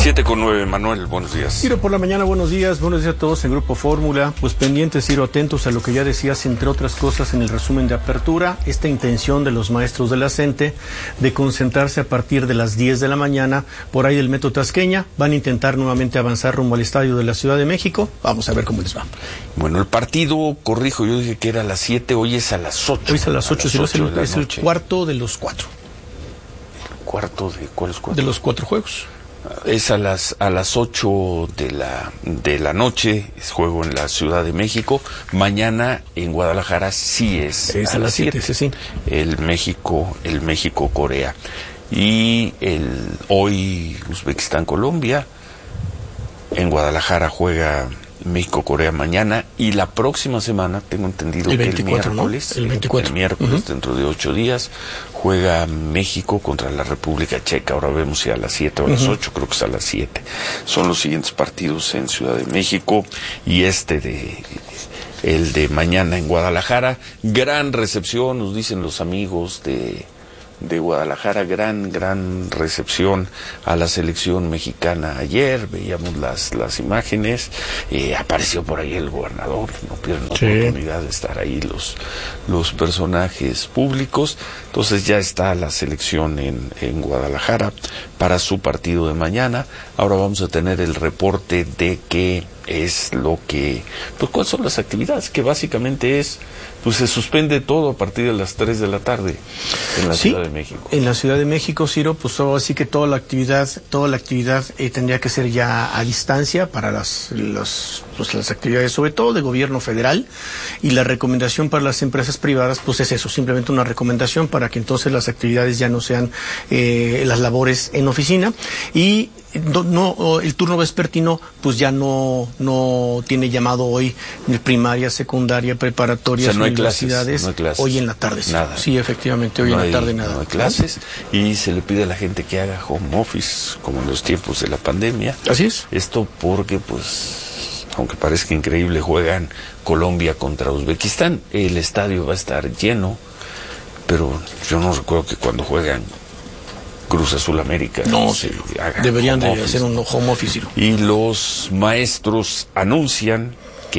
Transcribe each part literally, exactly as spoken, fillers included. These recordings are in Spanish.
Siete con nueve, Manuel, buenos días. Ciro, por la mañana, buenos días, buenos días a todos en Grupo Fórmula. Pues pendientes, Ciro, atentos a lo que ya decías, entre otras cosas, en el resumen de apertura, esta intención de los maestros de la CENTE de concentrarse a partir de las diez de la mañana por ahí del Metro Tasqueña. Van a intentar nuevamente avanzar rumbo al estadio de la Ciudad de México. Vamos a ver cómo les va. Bueno, el partido, corrijo, yo dije que era a las siete, hoy es a las ocho. Hoy es a las ocho, Ciro, es, el, es el noche. cuarto de los cuatro. ¿El cuarto de cuáles cuatro? De los cuatro juegos. Es a las a las ocho de la de la noche, es juego en la Ciudad de México. Mañana en Guadalajara sí es, es a, a las siete, sí, sí. El México, el México Corea. Y el hoy Uzbekistán Colombia. En Guadalajara juega México Corea mañana, y la próxima semana tengo entendido el que veinticuatro, el miércoles, ¿no? el veinticuatro, el miércoles uh-huh. dentro de ocho días juega México contra la República Checa. Ahora vemos si a las siete o a las uh-huh. ocho, creo que es a las siete. Son los siguientes partidos en Ciudad de México, y este de el de mañana en Guadalajara. Gran recepción, nos dicen los amigos de de Guadalajara, gran, gran recepción a la selección mexicana ayer. Veíamos las las imágenes, eh, apareció por ahí el gobernador, no pierden la sí. oportunidad de estar ahí los los personajes públicos. Entonces ya está la selección en, en Guadalajara para su partido de mañana. Ahora vamos a tener el reporte de qué es lo que, pues cuáles son las actividades, que básicamente es, pues se suspende todo a partir de las tres de la tarde en la sí, Ciudad de México. En la Ciudad de México, Ciro, pues así que toda la actividad, toda la actividad eh, tendría que ser ya a distancia para las, las, pues las actividades, sobre todo de gobierno federal, y la recomendación para las empresas privadas, pues es eso, simplemente una recomendación para que entonces las actividades ya no sean eh, las labores en oficina, y No, no, el turno vespertino pues ya no no tiene llamado hoy de primaria, secundaria, preparatoria, o sea, no universidades, no hay clases, hoy en la tarde. Sí, nada. sí, efectivamente, hoy no en hay, la tarde nada. No hay clases, y se le pide a la gente que haga home office, como en los tiempos de la pandemia. Así es. Esto porque, pues, aunque parezca increíble, juegan Colombia contra Uzbekistán. El estadio va a estar lleno, pero yo no recuerdo que cuando juegan Cruz Azul América. No, sí. Deberían de hacer un home office. Y los maestros anuncian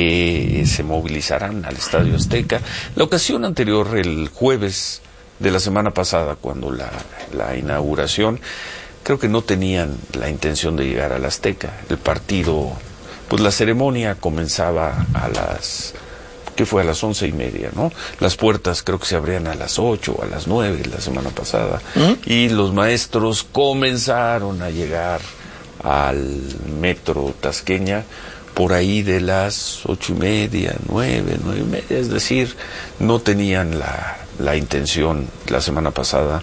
que se movilizarán al Estadio Azteca. La ocasión anterior, el jueves de la semana pasada, cuando la, la inauguración, creo que no tenían la intención de llegar al Azteca. El partido, pues la ceremonia comenzaba a las... que fue a las once y media, ¿no? Las puertas creo que se abrían a las ocho o a las nueve la semana pasada, ¿Mm? y los maestros comenzaron a llegar al Metro Tasqueña por ahí de las ocho y media, nueve, nueve y media, es decir, no tenían la, la intención la semana pasada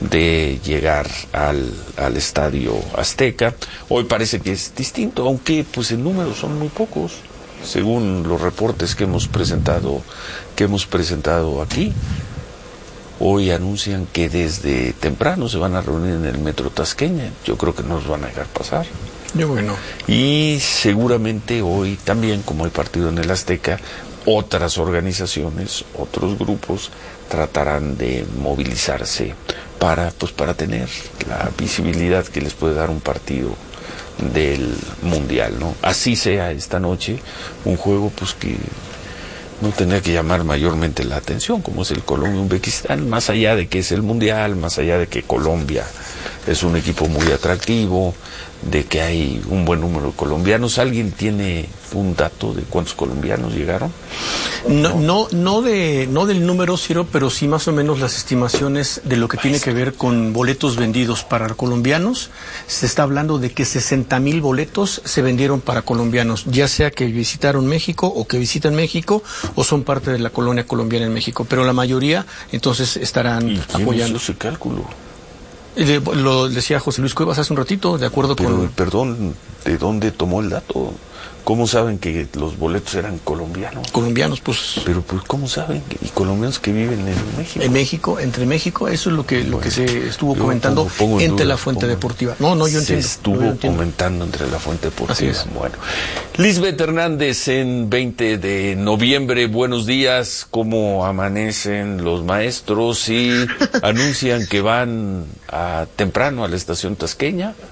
de llegar al, al Estadio Azteca. Hoy parece que es distinto, aunque pues en números son muy pocos, según los reportes que hemos presentado que hemos presentado aquí. Hoy anuncian que desde temprano se van a reunir en el Metro Tasqueña. Yo creo que no nos van a dejar pasar. Yo creo que no. Y seguramente hoy también, como hay partido en el Azteca, otras organizaciones, otros grupos tratarán de movilizarse para, pues, para tener la visibilidad que les puede dar un partido del mundial, ¿no? Así sea esta noche un juego pues que no tendría que llamar mayormente la atención, como es el Colombia-Uzbekistán, más allá de que es el mundial, más allá de que Colombia es un equipo muy atractivo, de que hay un buen número de colombianos. ¿Alguien tiene un dato de cuántos colombianos llegaron? No, no, no de, no del número, Ciro, pero sí más o menos las estimaciones de lo que tiene que ver con boletos vendidos para colombianos. Se está hablando de que sesenta mil boletos se vendieron para colombianos, ya sea que visitaron México o que visitan México o son parte de la colonia colombiana en México, pero la mayoría entonces estarán ¿Y quién apoyando. hizo ese cálculo? De, lo decía José Luis Cuevas hace un ratito, de acuerdo Pero, con... Perdón, ¿de dónde tomó el dato? ¿Cómo saben que los boletos eran colombianos? Colombianos, pues... Pero, pues, ¿cómo saben? ¿Y colombianos que viven en México? En México, entre México, eso es lo que bueno, lo que se estuvo comentando pongo, pongo en entre duda, la fuente pongo, deportiva. No, no, yo entiendo. Se estuvo yo entiendo. comentando entre la fuente deportiva. Bueno. Lisbeth Hernández, en veinte de noviembre, buenos días. ¿Cómo amanecen los maestros? Y anuncian que van a, temprano a la estación Tasqueña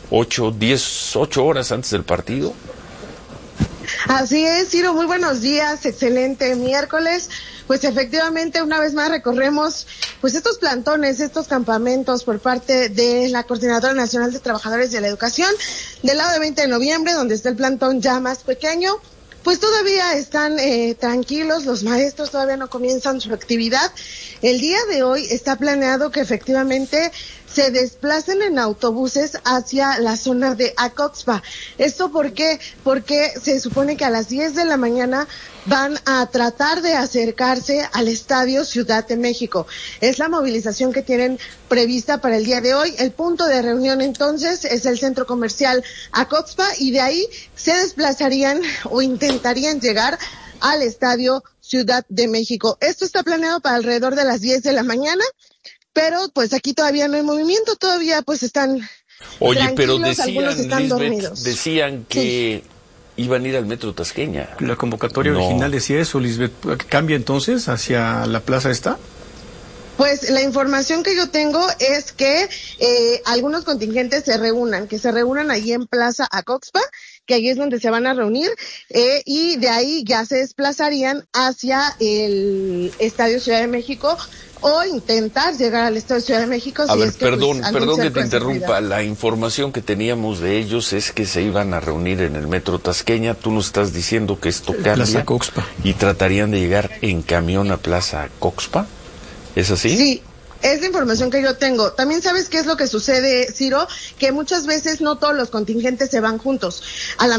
ocho, diez, ocho horas antes del partido. Así es, Ciro, muy buenos días, excelente miércoles. Pues efectivamente, una vez más recorremos pues estos plantones, estos campamentos por parte de la Coordinadora Nacional de Trabajadores de la Educación, del lado de veinte de noviembre, donde está el plantón ya más pequeño. Pues todavía están eh, tranquilos, los maestros todavía no comienzan su actividad. El día de hoy está planeado que efectivamente se desplacen en autobuses hacia la zona de Acoxpa. ¿Esto por qué? Porque se supone que a las diez de la mañana van a tratar de acercarse al Estadio Ciudad de México. Es la movilización que tienen prevista para el día de hoy. El punto de reunión entonces es el centro comercial Acoxpa y de ahí se desplazarían o intentarían llegar al Estadio Ciudad de México. Esto está planeado para alrededor de las diez de la mañana. Pero pues aquí todavía no hay movimiento, todavía pues están Oye, pero decían, están Lisbeth, decían que sí. iban a ir al Metro Tasqueña. La convocatoria no. original decía eso, Lisbeth. ¿Cambia entonces hacia la plaza esta? Pues la información que yo tengo es que eh, algunos contingentes se reúnan, que se reúnan allí en Plaza Acoxpa, que ahí es donde se van a reunir, eh, y de ahí ya se desplazarían hacia el Estadio Ciudad de México, o intentar llegar al Estadio Ciudad de México. A si ver, es que, perdón, pues, perdón que te interrumpa. La información que teníamos de ellos es que se iban a reunir en el Metro Tasqueña. Tú nos estás diciendo que esto cambia. Plaza Coxpa. Y tratarían de llegar en camión a Plaza Coxpa. ¿Es así? Sí. Es la información que yo tengo. También sabes qué es lo que sucede, Ciro, que muchas veces no todos los contingentes se van juntos. A la